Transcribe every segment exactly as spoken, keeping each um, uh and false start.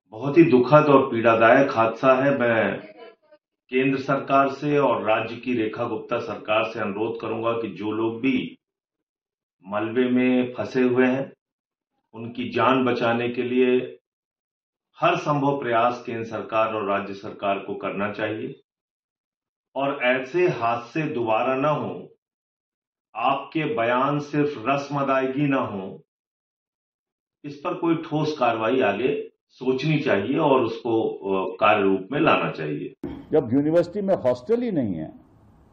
बहुत ही दुखद और पीड़ादायक हादसा है। मैं केंद्र सरकार से और राज्य की रेखा गुप्ता सरकार से अनुरोध करूंगा कि जो लोग भी मलबे में फंसे हुए हैं, उनकी जान बचाने के लिए हर संभव प्रयास केंद्र सरकार और राज्य सरकार को करना चाहिए और ऐसे हादसे दोबारा न हो। आपके बयान सिर्फ रस्म अदायगी न हो, इस पर कोई ठोस कार्रवाई आगे सोचनी चाहिए और उसको कार्य रूप में लाना चाहिए। जब यूनिवर्सिटी में हॉस्टल ही नहीं है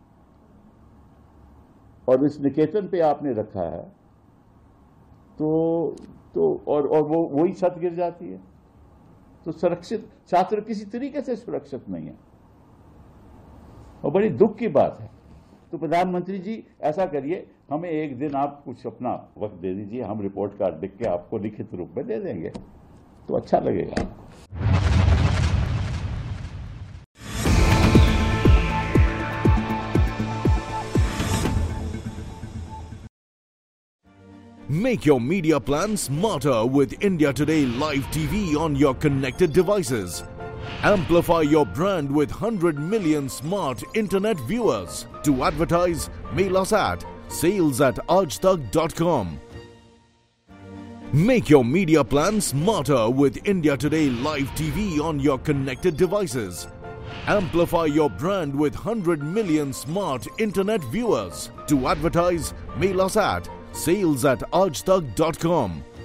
और इस निकेतन पे आपने रखा है तो तो और और वो वही छत गिर जाती है तो सुरक्षित छात्र किसी तरीके से सुरक्षित नहीं है और बड़ी दुख की बात है। तो प्रधानमंत्री जी ऐसा करिए, हमें एक दिन आप कुछ अपना वक्त दे दीजिए, हम रिपोर्ट कार्ड लिख के आपको लिखित रूप में दे देंगे तो अच्छा लगेगा। Make your media plan smarter with India Today Live T V on your connected devices. Amplify your brand with one hundred million smart internet viewers. To advertise, mail us at sales at aajtak dot com. Make your media plan smarter with India Today Live T V on your connected devices. Amplify your brand with one hundred million smart internet viewers. To advertise, mail us at sales at aajtak dot com.